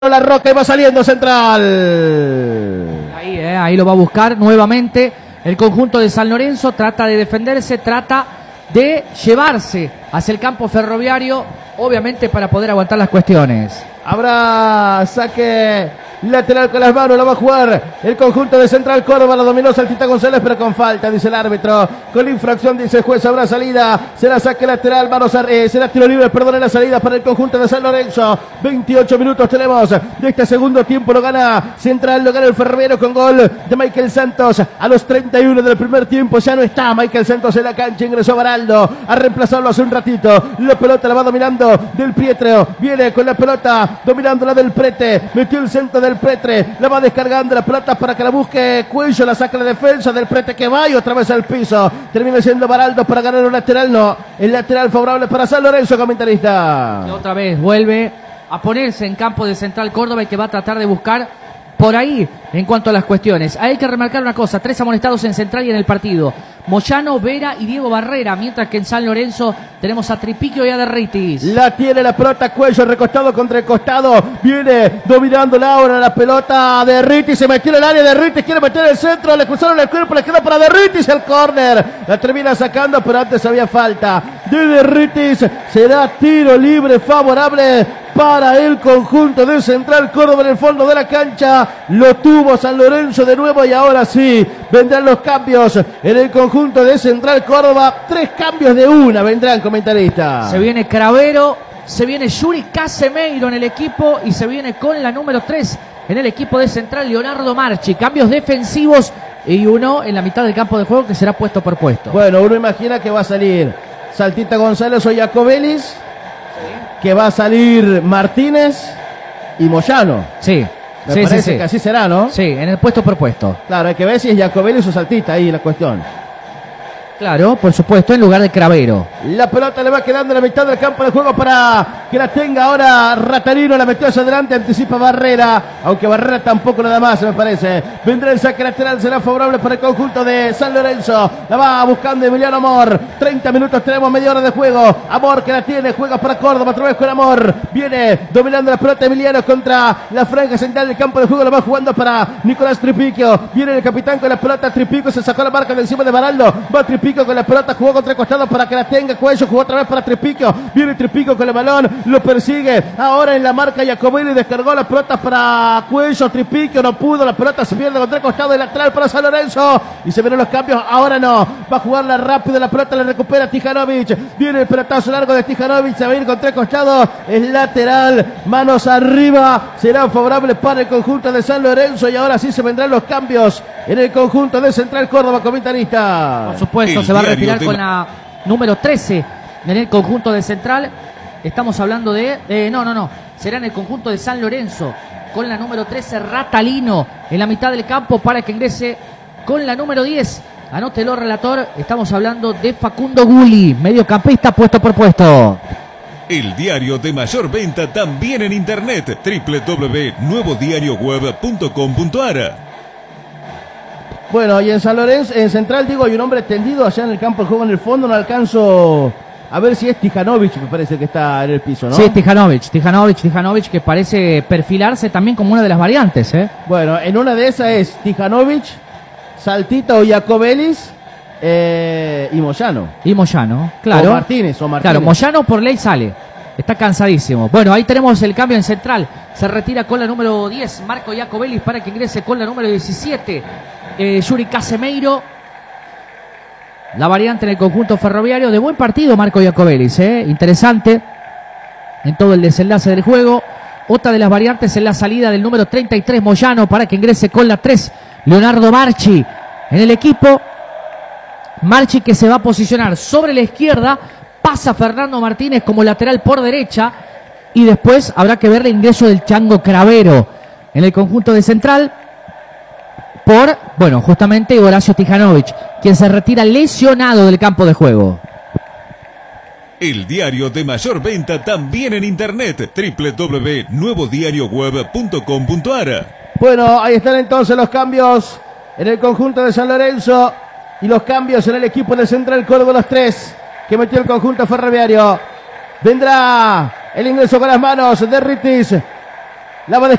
La Roca y va saliendo Central. Ahí lo va a buscar nuevamente el conjunto de San Lorenzo. Trata de defenderse, trata de llevarse hacia el campo ferroviario, obviamente para poder aguantar las cuestiones. Habrá saque lateral con las manos, la va a jugar el conjunto de Central Córdoba, la dominó Saltita González, pero con falta, dice el árbitro. Con infracción, dice el juez, habrá salida. Será saque lateral, será tiro libre, perdón, en la salida para el conjunto de San Lorenzo. 28 minutos tenemos de este segundo tiempo, lo gana Central, lo gana el Ferroviario con gol de Michael Santos. A los 31 del primer tiempo ya no está Michael Santos en la cancha, ingresó Baraldo a reemplazarlo hace un ratito. La pelota la va dominando Del Pietro, viene con la pelota, dominando la del Prete, metió el centro del Prete, la va descargando la pelota para que la busque Cuello, la saca la defensa del Prete que va y otra vez al piso, termina siendo Baraldo para ganar un lateral, no, el lateral favorable para San Lorenzo, comentarista. Y otra vez vuelve a ponerse en campo de Central Córdoba y que va a tratar de buscar por ahí en cuanto a las cuestiones. Hay que remarcar una cosa, 3 amonestados en Central y en el partido: Moyano, Vera y Diego Barrera, mientras que en San Lorenzo tenemos a Tripiquio y a Derritis. La tiene la pelota Cuello, recostado contra el costado, viene dominando ahora la pelota Derritis, se metió en el área, Derritis quiere meter el centro, le cruzaron el cuerpo, le queda para Derritis el córner, la termina sacando, pero antes había falta de Derritis, será tiro libre favorable para el conjunto de Central Córdoba en el fondo de la cancha. Lo tuvo San Lorenzo de nuevo y ahora sí vendrán los cambios en el conjunto de Central Córdoba. 3 cambios de una vendrán, comentarista. Se viene Cravero, se viene Yuri Casemeiro en el equipo y se viene con la número 3 en el equipo de Central, Leonardo Marchi. Cambios defensivos y uno en la mitad del campo de juego que será puesto por puesto. Bueno, uno imagina que va a salir Saltita González o Jacobelis, que va a salir Martínez y Moyano. Sí. Me parece que así será, ¿no? Sí, en el puesto por puesto. Claro, hay que ver si es Jacobelis o Saltita ahí la cuestión. Claro, por supuesto, en lugar de Cravero. La pelota le va quedando en la mitad del campo de juego para que la tenga ahora Ratarino, la metió hacia adelante, anticipa Barrera, aunque Barrera tampoco nada más, me parece. Vendrá el saque lateral, será favorable para el conjunto de San Lorenzo. La va buscando Emiliano Amor. 30 minutos, tenemos media hora de juego. Amor que la tiene, juega para Córdoba, otra vez con Amor. Viene dominando la pelota Emiliano contra la franja central del campo de juego, la va jugando para Nicolás Tripiquio. Viene el capitán con la pelota, Tripiquio se sacó la marca de encima de Baraldo. Va Tripiquio con la pelota, jugó contra el costado para que la tenga Cuello, jugó otra vez para Tripiquio, viene Tripiquio con el balón, lo persigue, ahora en la marca Jacobelli, descargó la pelota para Cuello, Tripiquio no pudo, la pelota se pierde contra el costado del lateral para San Lorenzo, y se vienen los cambios, ahora no, va a jugarla rápido, la pelota la recupera Tijanovic, viene el pelotazo largo de Tijanovic, se va a ir contra el costado, es lateral, manos arriba, será favorable para el conjunto de San Lorenzo, y ahora sí se vendrán los cambios en el conjunto de Central Córdoba, comentarista. Por supuesto, se va a retirar con la número 13 en el conjunto de Central. Estamos hablando de... No. Será en el conjunto de San Lorenzo con la número 13, Ratalino, en la mitad del campo para que ingrese con la número 10. Anótelo, relator. Estamos hablando de Facundo Gulli, mediocampista, puesto por puesto. El diario de mayor venta también en internet, www.nuevodiarioweb.com.ar. Bueno, y en San Lorenzo, en Central, digo, hay un hombre tendido allá en el campo de juego en el fondo, no alcanzo a ver si es Tijanovic, me parece que está en el piso, ¿no? Sí, Tijanovic, que parece perfilarse también como una de las variantes, ¿eh? Bueno, en una de esas es Tijanovic, Saltita o Jacobelis y Moyano. Y Moyano, claro. O Martínez. Claro, Moyano por ley sale. Está cansadísimo. Bueno, ahí tenemos el cambio en Central. Se retira con la número 10, Marco Jacobelis, para que ingrese con la número 17. Yuri Casemeiro, la variante en el conjunto ferroviario. De buen partido Marco Jacobelis, interesante en todo el desenlace del juego. Otra de las variantes en la salida del número 33, Moyano, para que ingrese con la 3, Leonardo Marchi en el equipo. Marchi que se va a posicionar sobre la izquierda, pasa Fernando Martínez como lateral por derecha y después habrá que ver el ingreso del Chango Cravero en el conjunto de Central por, justamente Horacio Tijanovic, quien se retira lesionado del campo de juego. El diario de mayor venta también en internet, www.nuevodiarioweb.com.ar. Bueno, ahí están entonces los cambios en el conjunto de San Lorenzo y los cambios en el equipo de Central Córdoba, los 3 que metió el conjunto ferroviario. Vendrá el ingreso con las manos de Ritis. La va a